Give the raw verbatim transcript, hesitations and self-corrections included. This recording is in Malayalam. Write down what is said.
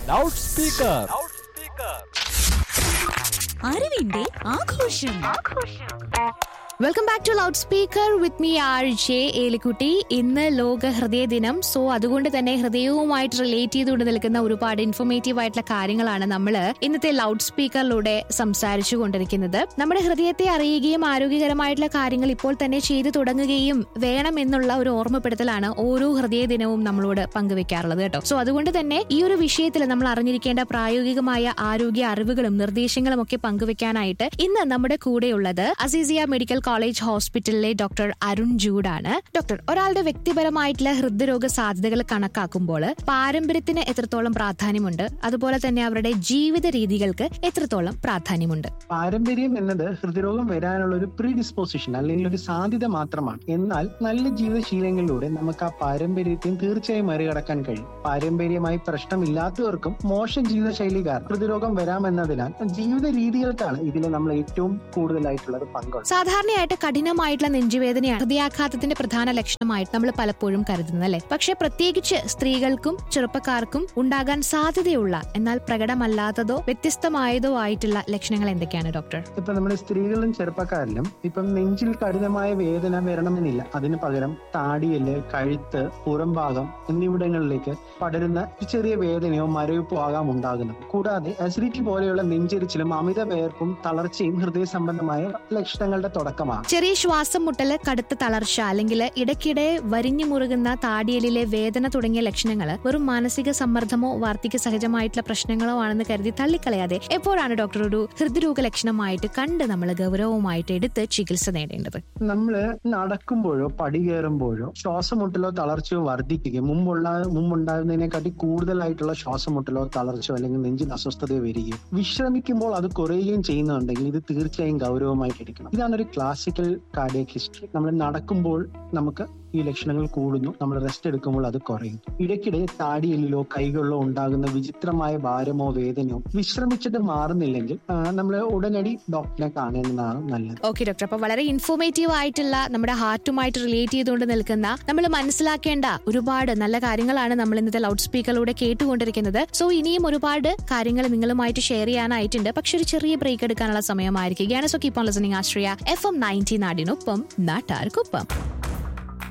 Loud speaker. അറിവിന്റെ ആഘോഷം. Welcome back to loud speaker with me R J Elikutty. ഇന്ന് ലോക ഹൃദയ ദിനം. സോ അതുകൊണ്ട് തന്നെ ഹൃദയവുമായിട്ട് റിലേറ്റ് ചെയ്തുകൊണ്ട് നിൽക്കുന്ന ഒരുപാട് ഇൻഫോർമേറ്റീവ് ആയിട്ടുള്ള കാര്യങ്ങളാണ് നമ്മൾ ഇന്നത്തെ ലൗഡ് സ്പീക്കറിലൂടെ സംസാരിച്ചു കൊണ്ടിരിക്കുന്നത്. നമ്മുടെ ഹൃദയത്തെ അറിയുകയും ആരോഗ്യകരമായിട്ടുള്ള കാര്യങ്ങൾ ഇപ്പോൾ തന്നെ ചെയ്തു തുടങ്ങുകയും വേണം എന്നുള്ള ഒരു ഓർമ്മപ്പെടുത്തലാണ് ഓരോ ഹൃദയ ദിനവും നമ്മളോട് പങ്കുവെക്കാറുള്ളത് കേട്ടോ. സോ അതുകൊണ്ട് തന്നെ ഈ ഒരു വിഷയത്തിൽ നമ്മൾ അറിഞ്ഞിരിക്കേണ്ട പ്രായോഗികമായ ആരോഗ്യ അറിവുകളും നിർദ്ദേശങ്ങളും ഒക്കെ പങ്കുവെക്കാനായിട്ട് ഇന്ന് നമ്മുടെ കൂടെയുള്ളത് അസീസിയ മെഡിക്കൽ കോളേജ് ഹോസ്പിറ്റലിലെ ഡോക്ടർ അരുൺ ജൂഡാണ്. ഡോക്ടർ, ഒരാളുടെ വ്യക്തിപരമായിട്ടുള്ള ഹൃദ്രോഗ സാധ്യതകൾ കണക്കാക്കുമ്പോൾ പാരമ്പര്യത്തിന് എത്രത്തോളം പ്രാധാന്യമുണ്ട്, അതുപോലെ തന്നെ അവരുടെ ജീവിത രീതികൾക്ക് എത്രത്തോളം പ്രാധാന്യമുണ്ട്? പാരമ്പര്യം എന്നത് ഹൃദ്രോഗം വരാനുള്ള ഒരു പ്രീ ഡിസ്പോസിഷൻ അല്ലെങ്കിൽ ഒരു സാധ്യത മാത്രമാണ്. എന്നാൽ നല്ല ജീവിതശീലങ്ങളിലൂടെ നമുക്ക് ആ പാരമ്പര്യത്തെയും തീർച്ചയായും മറികടക്കാൻ കഴിയും. പാരമ്പര്യമായി പ്രശ്നമില്ലാത്തവർക്കും മോശം ജീവിതശൈലി കാരണം ഹൃദ്രോഗം വരാമെന്നതിനാൽ ജീവിത രീതികൾക്കാണ് ഇതിൽ നമ്മൾ ഏറ്റവും കൂടുതലായിട്ടുള്ളത് പങ്കുള്ളത്. സാധാരണ കഠിനമായിട്ടുള്ള നെഞ്ചുവേദനയാണ് ഹൃദയാഘാതത്തിന്റെ പ്രധാന ലക്ഷണമായിട്ട് നമ്മൾ പലപ്പോഴും കരുതുന്നത് അല്ലെ. പക്ഷെ പ്രത്യേകിച്ച് സ്ത്രീകൾക്കും ചെറുപ്പക്കാർക്കും ഉണ്ടാകാൻ സാധ്യതയുള്ള എന്നാൽ പ്രകടമല്ലാത്തതോ വ്യത്യസ്തമായതോ ആയിട്ടുള്ള ലക്ഷണങ്ങൾ എന്തൊക്കെയാണ് ഡോക്ടർ? ഇപ്പൊ നമ്മുടെ സ്ത്രീകളിലും ചെറുപ്പക്കാരിലും ഇപ്പം നെഞ്ചിൽ കഠിനമായ വേദന വരണമെന്നില്ല. അതിന് പകരം താടിയല്, കഴുത്ത്, പുറംഭാഗം എന്നിവിടങ്ങളിലേക്ക് പടരുന്ന ചെറിയ വേദനയോ മരവിപ്പോ ആകാം ഉണ്ടാകുന്നത്. കൂടാതെ അസിഡിറ്റി പോലെയുള്ള നെഞ്ചെരിച്ചിലും അമിത വേർപ്പും തളർച്ചയും ഹൃദയ സംബന്ധമായ ലക്ഷണങ്ങളുടെ തുടക്കമാണ്. ചെറിയ ശ്വാസം മുട്ടല്, കടുത്ത തളർച്ച അല്ലെങ്കിൽ ഇടയ്ക്കിടെ വരിഞ്ഞു മുറുകുന്ന താടിയലിലെ വേദന തുടങ്ങിയ ലക്ഷണങ്ങൾ വെറും മാനസിക സമ്മർദ്ദമോ വാർദ്ധക്യ സഹജമായിട്ടുള്ള പ്രശ്നങ്ങളോ ആണെന്ന് കരുതി തള്ളിക്കളയാതെ എപ്പോഴാണ് ഡോക്ടർ ഒരു ഹൃദ്രോഗ ലക്ഷണമായിട്ട് കണ്ട് നമ്മൾ ഗൗരവമായിട്ട് എടുത്ത് ചികിത്സ നേടേണ്ടത്? നമ്മള് നടക്കുമ്പോഴോ പടി കയറുമ്പോഴോ ശ്വാസമുട്ടലോ തളർച്ചയോ വർദ്ധിക്കുകയും മുമ്പുള്ള മുമ്പുണ്ടാകുന്നതിനെക്കാട്ടി കൂടുതലായിട്ടുള്ള ശ്വാസമുട്ടലോ തളർച്ചയോ അല്ലെങ്കിൽ നെഞ്ചിന് അസ്വസ്ഥതയോ വരികയും വിശ്രമിക്കുമ്പോൾ അത് കുറയുകയും ചെയ്യുന്നുണ്ടെങ്കിൽ ഇത് തീർച്ചയായും ഗൗരവമായിട്ട് എടുക്കണം. ഇതാണ് ഒരു ക്ലാസിക്കൽ കാർഡിയക് ഹിസ്റ്ററി. നമ്മൾ നടക്കുമ്പോൾ നമുക്ക് ഈ ലക്ഷണങ്ങൾ കൂടുന്നു, നമ്മൾ റെസ്റ്റ് എടുക്കുമ്പോൾ അത് കുറയുന്നു. ഇടയ്ക്കിടെ താടിയെല്ലിലോ കൈകളിലോ ഉണ്ടാകുന്ന വിചിത്രമായ ഭാരമോ വേദനയോ വിശ്രമിച്ചിട്ട് മാറുന്നില്ലെങ്കിൽ നമ്മൾ ഉടനടി ഡോക്ടറെ കാണുന്നതാണ് നല്ലത്. ഓക്കെ ഡോക്ടർ, അപ്പൊ വളരെ ഇൻഫോർമേറ്റീവ് ആയിട്ടുള്ള നമ്മുടെ ഹാർട്ടുമായിട്ട് റിലേറ്റ് ചെയ്തുകൊണ്ട് നിൽക്കുന്ന നമ്മൾ മനസ്സിലാക്കേണ്ട ഒരുപാട് നല്ല കാര്യങ്ങളാണ് നമ്മൾ ഇന്നത്തെ ലൗഡ് സ്പീക്കറിലൂടെ കേട്ടുകൊണ്ടിരിക്കുന്നത്. സോ ഇനിയും ഒരുപാട് കാര്യങ്ങൾ നിങ്ങളുമായിട്ട് ഷെയർ ചെയ്യാനായിട്ടുണ്ട്. പക്ഷെ ഒരു ചെറിയ ബ്രേക്ക് എടുക്കാനുള്ള സമയമായിരിക്കുകയാണ്. So keep on listening Ashraya F M ninety നാടിനൊപ്പം നാട്ടാർക്കൊപ്പം.